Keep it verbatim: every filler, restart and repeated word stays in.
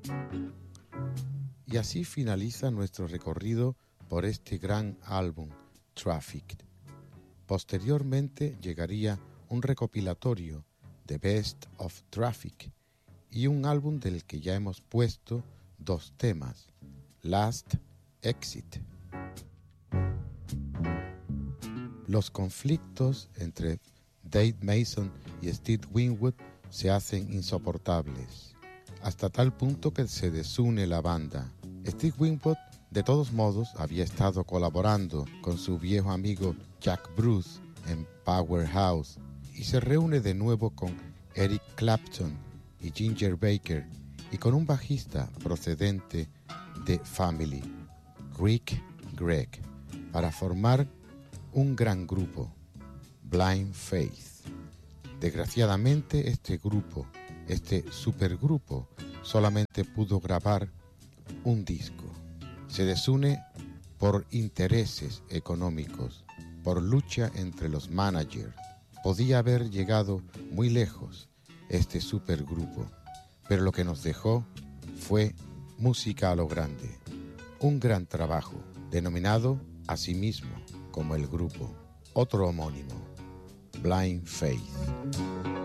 Y así finaliza nuestro recorrido por este gran álbum, Traffic. Posteriormente llegaría un recopilatorio, The Best of Traffic, y un álbum del que ya hemos puesto dos temas, Last Exit. Los conflictos entre Dave Mason y Steve Winwood se hacen insoportables, hasta tal punto que se desune la banda. Steve Winwood, de todos modos, había estado colaborando con su viejo amigo Jack Bruce en Powerhouse y se reúne de nuevo con Eric Clapton y Ginger Baker y con un bajista procedente de Family, Rick Gregg, para formar un gran grupo, Blind Faith. Desgraciadamente este grupo, este supergrupo, solamente pudo grabar un disco. Se desune por intereses económicos, por lucha entre los managers. Podía haber llegado muy lejos este supergrupo, pero lo que nos dejó fue música a lo grande, un gran trabajo, denominado a sí mismo como el grupo, otro homónimo, Blind Faith.